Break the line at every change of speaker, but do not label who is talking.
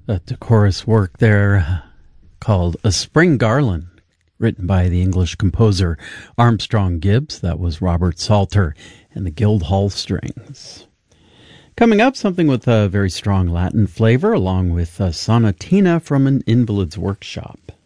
A decorous work there called A Spring Garland, written by the English composer Armstrong Gibbs. That was Robert Salter and the Guildhall Strings. Coming up, something with a very strong Latin flavor, along with a sonatina from an invalid's workshop.